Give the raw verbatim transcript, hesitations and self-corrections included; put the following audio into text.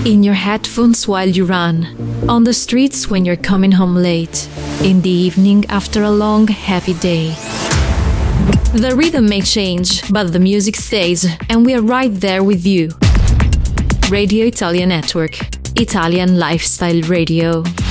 In your headphones while you run, on the streets when you're coming home late, in the evening after a long, heavy day. The rhythm may change, but the music stays, and we are right there with you. Radio Italia Network, Italian Lifestyle Radio.